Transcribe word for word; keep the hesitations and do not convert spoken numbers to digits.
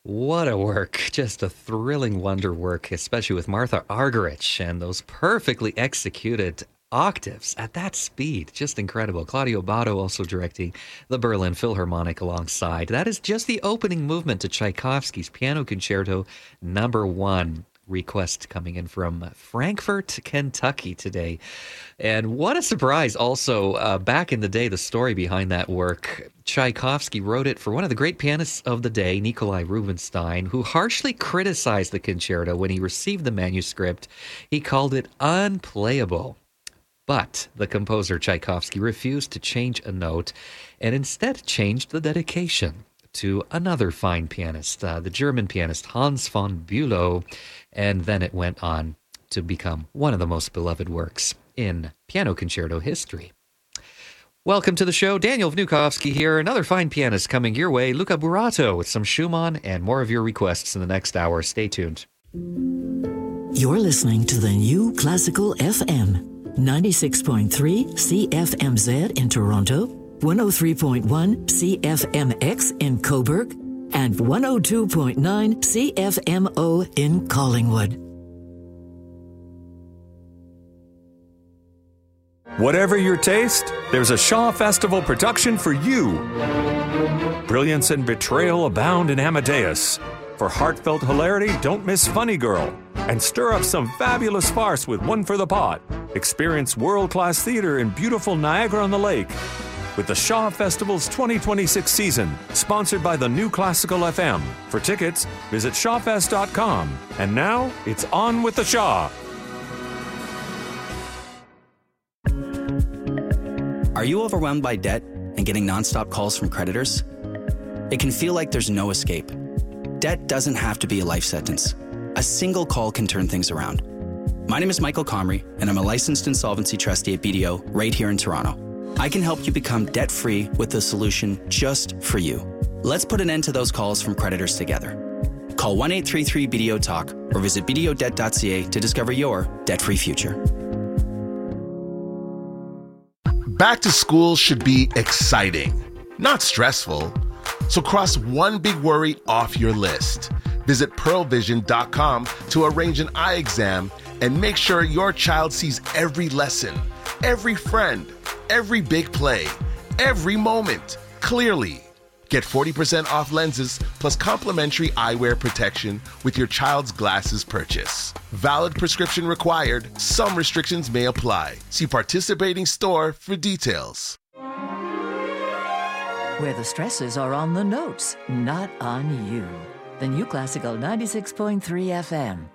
What a work. Just a thrilling wonder work, especially with Martha Argerich and those perfectly executed octaves at that speed. Just incredible. Claudio Abbado also directing the Berlin Philharmonic alongside. That is just the opening movement to Tchaikovsky's Piano Concerto number one. Request coming in from Frankfort, Kentucky today. And what a surprise also, uh, back in the day, the story behind that work. Tchaikovsky wrote it for one of the great pianists of the day, Nikolai Rubinstein, who harshly criticized the concerto when he received the manuscript. He called it unplayable. But the composer Tchaikovsky refused to change a note and instead changed the dedication to another fine pianist, uh, the German pianist Hans von Bülow, and then it went on to become one of the most beloved works in piano concerto history. Welcome to the show. Daniel Vnukovsky here, another fine pianist coming your way, Luca Burato, with some Schumann and more of your requests in the next hour. Stay tuned. You're listening to the New Classical F M, ninety-six point three C F M Z in Toronto, one oh three point one C F M X in Cobourg, and one oh two point nine C F M O in Collingwood. Whatever your taste, there's a Shaw Festival production for you. Brilliance and betrayal abound in Amadeus. For heartfelt hilarity, don't miss Funny Girl. And stir up some fabulous farce with One for the Pot. Experience world-class theater in beautiful Niagara-on-the-Lake. With the Shaw Festival's twenty twenty-six season, sponsored by the New Classical F M. For tickets, visit shawfest dot com. And now, it's on with the Shaw. Are you overwhelmed by debt and getting nonstop calls from creditors? It can feel like there's no escape. Debt doesn't have to be a life sentence. A single call can turn things around. My name is Michael Comrie, and I'm a licensed insolvency trustee at B D O right here in Toronto. I can help you become debt-free with a solution just for you. Let's put an end to those calls from creditors together. Call one eight three three B D O Talk or visit b d o debt dot c a to discover your debt-free future. Back to school should be exciting, not stressful. So cross one big worry off your list. Visit pearl vision dot com to arrange an eye exam and make sure your child sees every lesson, every friend, every big play, every moment, clearly. Get forty percent off lenses plus complimentary eyewear protection with your child's glasses purchase. Valid prescription required. Some restrictions may apply. See participating store for details. Where the stresses are on the notes, not on you. The New Classical ninety-six point three F M.